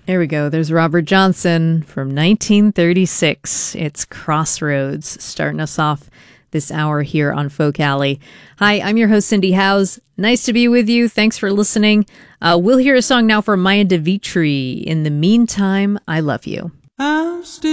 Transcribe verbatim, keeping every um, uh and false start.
There we go. There's Robert Johnson from nineteen thirty-six. It's Crossroads, starting us off this hour here on Folk Alley. Hi, I'm your host, Cindy Howes. Nice to be with you. Thanks for listening. Uh, we'll hear a song now from Maya DeVitri. In the meantime, I love you. I'm still